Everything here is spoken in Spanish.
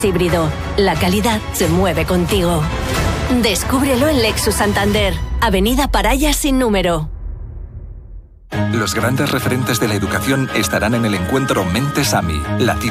Híbrido. La calidad se mueve contigo. Descúbrelo en Lexus Santander. Avenida Paraya sin número. Los grandes referentes de la educación estarán en el encuentro Mentes AMI. La